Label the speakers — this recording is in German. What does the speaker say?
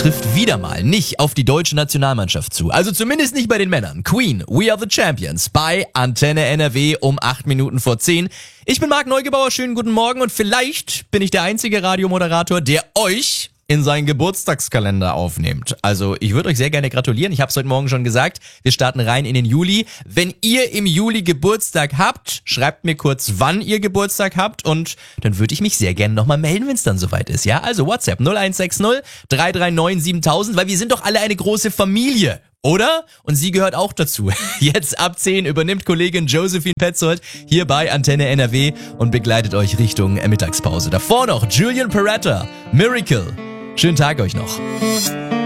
Speaker 1: trifft wieder mal nicht auf die deutsche Nationalmannschaft zu. Also zumindest nicht bei den Männern. Queen, We Are the Champions bei Antenne NRW um 8 Minuten vor 10. Ich bin Marc Neugebauer, schönen guten Morgen und vielleicht bin ich der einzige Radiomoderator, der euch in seinen Geburtstagskalender aufnehmt. Also ich würde euch sehr gerne gratulieren. Ich habe es heute Morgen schon gesagt. Wir starten rein in den Juli. Wenn ihr im Juli Geburtstag habt, schreibt mir kurz, wann ihr Geburtstag habt und dann würde ich mich sehr gerne nochmal melden, wenn es dann soweit ist. Ja, also WhatsApp 0160 339 7000, weil wir sind doch alle eine große Familie. Oder? Und sie gehört auch dazu. Jetzt ab 10 übernimmt Kollegin Josephine Petzold hier bei Antenne NRW und begleitet euch Richtung Mittagspause. Davor noch Julian Peretta, Miracle. Schönen Tag euch noch.